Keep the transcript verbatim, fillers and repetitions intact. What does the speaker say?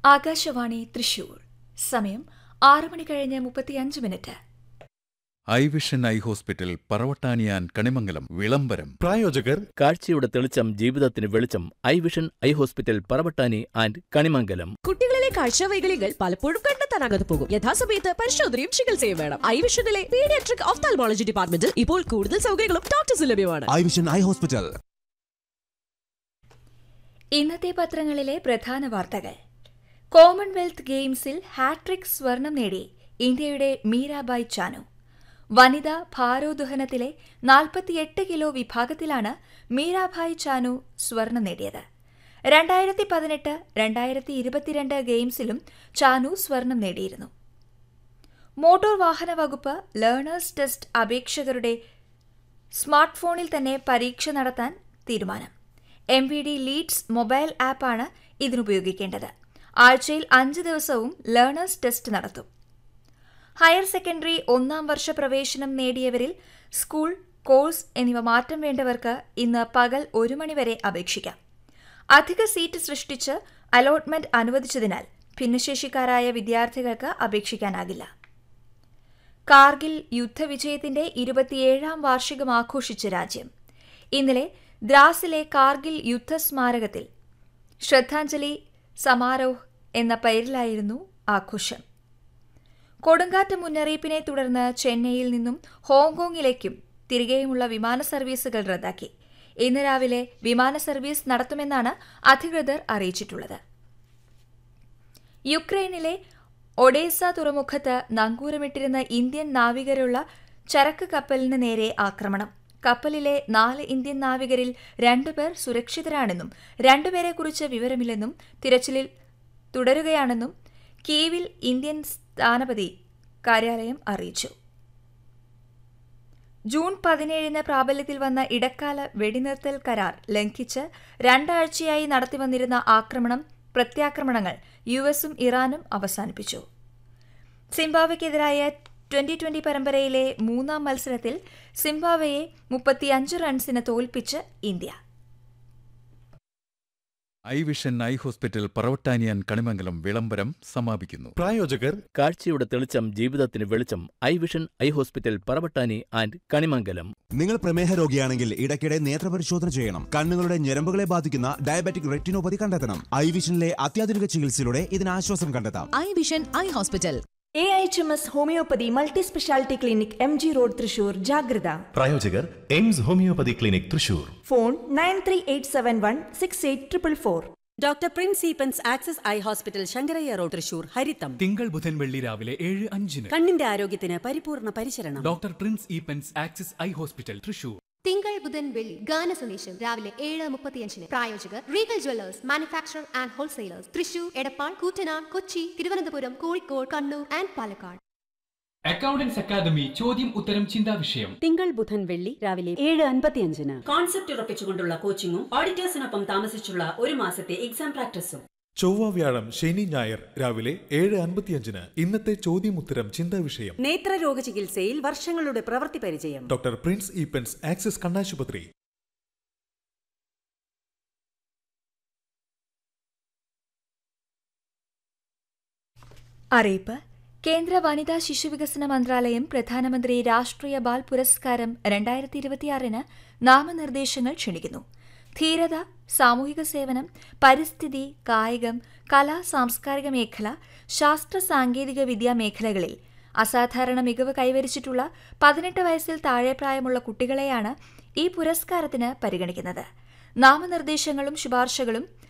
ആകാശവാണി തൃശൂർ. സമയം ആറ് മണി കഴിഞ്ഞ് മുപ്പത്തിയഞ്ച് minute. I vision eye hospital പറവട്ടാനിയാൻ Kanimangalam വിളംബരം. പ്രായോജകർ കാഴ്ചയുടെ തെളിച്ചം ജീവിതത്തിന് വെളിച്ചം. I vision eye hospital Paravattani and Kanimangalam. കുട്ടികളിലെ കാഴ്ചവൈകല്യങ്ങൾ പലപ്പോഴും കണ്ടെത്താനാകാതെ പോകും. യഥാസമയത്ത് പരിശോധനയും ചികിത്സയും വേണം. ഐ വിഷനിലെ പീഡിയാട്രിക് ഓഫ്താൽമോളജി ഡിപ്പാർട്ട്മെന്റിൽ ഇപ്പോൾ കൂടുതൽ സൗകര്യങ്ങളും ഡോക്ടേഴ്സ് ലഭ്യമാണ്. I vision eye hospital. ഇന്നത്തെ പത്രങ്ങളിലെ പ്രധാന വാർത്തകൾ. കോമൺവെൽത്ത് ഗെയിംസിൽ ഹാട്രിക് സ്വർണം നേടി ഇന്ത്യയുടെ മീരാബായ് ചാനു. വനിതാ ഭാരോദ്വഹനത്തിലെ നാൽപ്പത്തിയെട്ട് കിലോ വിഭാഗത്തിലാണ് മീരാഭായ് ചാനു സ്വർണം നേടിയത്. രണ്ടായിരത്തി പതിനെട്ട് രണ്ടായിരത്തി ഇരുപത്തിരണ്ട് ഗെയിംസിലും ചാനു സ്വർണം നേടിയിരുന്നു. മോട്ടോർ വാഹന വകുപ്പ് ലേണേഴ്സ് ടെസ്റ്റ് അപേക്ഷകരുടെ സ്മാർട്ട് ഫോണിൽ തന്നെ പരീക്ഷ നടത്താൻ തീരുമാനം. M V D Leeds mobile ആപ്പാണ് ഇതിനുപയോഗിക്കേണ്ടത്. ആഴ്ചയിൽ അഞ്ച് ദിവസവും ലേണേഴ്സ് ടെസ്റ്റ് നടത്തും. ഹയർ സെക്കൻഡറി ഒന്നാം വർഷ പ്രവേശനം നേടിയവരിൽ സ്കൂൾ, കോഴ്സ് എന്നിവ മാറ്റം വേണ്ടവർക്ക് ഇന്ന് പകൽ ഒരു മണിവരെ അപേക്ഷിക്കാം. അധിക സീറ്റ് സൃഷ്ടിച്ച് അലോട്ട്മെന്റ് അനുവദിച്ചതിനാൽ ഭിന്നശേഷിക്കാരായ വിദ്യാർത്ഥികൾക്ക് അപേക്ഷിക്കാനാകില്ല. കാർഗിൽ യുദ്ധവിജയത്തിന്റെ ഇരുപത്തിയേഴാം വാർഷികം ആഘോഷിച്ച രാജ്യം. ഇന്നലെ ദ്രാസിലെ കാർഗിൽ യുദ്ധസ്മാരകത്തിൽ ശ്രദ്ധാഞ്ജലി സമാരോഹ് എന്ന പേരിലായിരുന്നു ആഘോഷം. കൊടുങ്കാറ്റ് മുന്നറിയിപ്പിനെ തുടർന്ന് ചെന്നൈയിൽ നിന്നും ഹോങ്കോങ്ങിലേക്കും തിരികെയുമുള്ള വിമാന സർവീസുകൾ റദ്ദാക്കി. ഇന്ന് രാവിലെ വിമാന സർവീസ് നടത്തുമെന്നാണ് അധികൃതർ അറിയിച്ചിട്ടുള്ളത്. യുക്രൈനിലെ ഒഡേസ തുറമുഖത്ത് നങ്കൂരമിട്ടിരുന്ന ഇന്ത്യൻ നാവികരുള്ള ചരക്ക് കപ്പലിന് നേരെ ആക്രമണം. കപ്പലിലെ നാല് ഇന്ത്യൻ നാവികരിൽ രണ്ടുപേർ സുരക്ഷിതരാണെന്നും രണ്ടുപേരെക്കുറിച്ച് വിവരമില്ലെന്നും തിരച്ചിലിൽ തുടരുകയാണെന്നും കീവിൽ ഇന്ത്യൻ സ്ഥാനപതി കാര്യാലയം അറിയിച്ചു. ജൂൺ പതിനേഴിന് പ്രാബല്യത്തിൽ വന്ന ഇടക്കാല വെടിനിർത്തൽ കരാർ ലംഘിച്ച് രണ്ടാഴ്ചയായി നടത്തിവന്നിരുന്ന ആക്രമണം പ്രത്യാക്രമണങ്ങൾ യു എസും ഇറാനും അവസാനിപ്പിച്ചു. സിംബാബ്വെക്കെതിരായ ട്വന്റി ട്വന്റി പരമ്പരയിലെ മൂന്നാം മത്സരത്തിൽ സിംബാബ്വെയെ മുപ്പത്തിയഞ്ച് റൺസിന് തോൽപ്പിച്ച് India. I vision eye hospital പറവട്ടാനിയാൻ Kanimangalam വിളംബരം സമാപിക്കുന്നു. പ്രായോജകർ കാഴ്ചയുടെ തെളിച്ചം ജീവിതത്തിന് വെളിച്ചം. I vision eye hospital Paravattani and Kanimangalam. നിങ്ങൾ പ്രമേഹ രോഗിയാണെങ്കിൽ ഇടയ്ക്കിടെ നേത്രപരിശോധന ചെയ്യണം. കണ്ണുകളുടെ ഞരമ്പുകളെ ബാധിക്കുന്ന ഡയബറ്റിക് റെറ്റിനോപ്പതി കണ്ടെത്തണം. ഐ വിഷനിലെ അത്യാധുനിക ചികിത്സയിലൂടെ ഇതിന് ആശ്വാസം കണ്ടെത്താം. I vision eye hospital. A H M S homeopathy multi speciality clinic M G road Thrissur. ജാഗ്രത. പ്രായോജകർ AIIMS homeopathy clinic Thrissur. Phone nine three eight seven one six eight triple four. Doctor Prince Eappen's access eye hospital Sankaraiah road Thrissur. ഹരിതം. തിങ്കൾ ബുധൻ വെള്ളി രാവിലെ ഏഴ് അഞ്ചിന്. കണ്ണിന്റെ ആരോഗ്യത്തിന് പരിപൂർണ പരിചരണം. Doctor Prince Eappen's access eye hospital Thrissur. തിങ്കൾ ബുധൻ വെള്ളി ഗാന സന്ദേശം രാവിലെ ഏഴ് മുപ്പത്തിയഞ്ചിന്. പ്രായോജകർ Regal Jewellers manufacture and wholesalers Thrissur, Edappal, Koottanad, Kochi, Thiruvananthapuram, Kozhikode, Kannur and Palakkad. Accountants academy ചോദ്യം ഉത്തരം ചിന്താ വിഷയം. തിങ്കൾ ബുധൻ വെള്ളി രാവിലെ ഏഴ് അൻപത്തിയഞ്ചിന്. കോൺസെപ്റ്റ് ഉറപ്പിച്ചുകൊണ്ടുള്ള കോച്ചിങ്ങും ഓഡിറ്റേഴ്സിനൊപ്പം താമസിച്ചുള്ള ഒരു മാസത്തെ എക്സാം പ്രാക്ടീസും. ചൊവ്വ, വ്യാഴം, ശനി, ഞായർ രാവിലെ ഏഴ് അൻപത്തിയഞ്ചിന് ഇന്നത്തെ ചോദ്യമുത്തരം ചിന്താ വിഷയം. നേത്രരോഗ ചികിത്സയിൽ വർഷങ്ങളുടെ പ്രവൃത്തി പരിചയം. ഡോക്ടർ പ്രിൻസ് ഈപ്പൻസ് ആക്സിസ് കണ്ണാശുപത്രി. അറിയിപ്പ്. കേന്ദ്ര വനിതാ ശിശുവികസന മന്ത്രാലയം പ്രധാനമന്ത്രി രാഷ്ട്രീയ ബാൽ പുരസ്കാരം രണ്ടായിരത്തി ഇരുപത്തിയാറിന് നാമനിർദ്ദേശങ്ങൾ ക്ഷണിക്കുന്നു. ധീരത, സാമൂഹിക സേവനം, പരിസ്ഥിതി, കായികം, കലാ സാംസ്കാരിക മേഖല, ശാസ്ത്ര സാങ്കേതിക വിദ്യാ മേഖലകളിൽ അസാധാരണ മികവ് കൈവരിച്ചിട്ടുള്ള പതിനെട്ട് വയസ്സിൽ താഴെ പ്രായമുള്ള കുട്ടികളെയാണ് ഈ പുരസ്കാരത്തിന് പരിഗണിക്കുന്നത്. നാമനിർദ്ദേശങ്ങളും ശുപാർശകളും